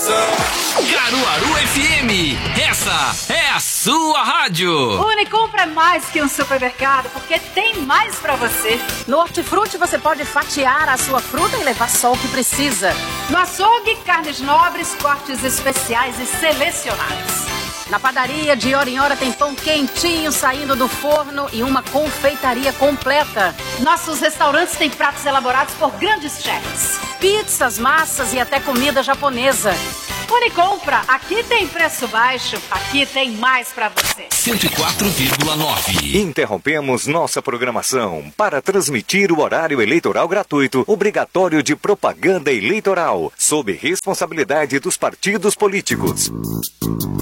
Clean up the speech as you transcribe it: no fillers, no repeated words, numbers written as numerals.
Caruaru FM, essa é a sua rádio. Unicompra é mais que um supermercado, porque tem mais pra você. No Hortifruti você pode fatiar a sua fruta e levar só o que precisa. No açougue, carnes nobres, cortes especiais e selecionados. Na padaria, de hora em hora tem pão quentinho saindo do forno e uma confeitaria completa. Nossos restaurantes têm pratos elaborados por grandes chefs. Pizzas, massas e até comida japonesa. Unicompra, aqui tem preço baixo, aqui tem mais pra você. 104,9. Interrompemos nossa programação para transmitir o horário eleitoral gratuito, obrigatório de propaganda eleitoral, sob responsabilidade dos partidos políticos.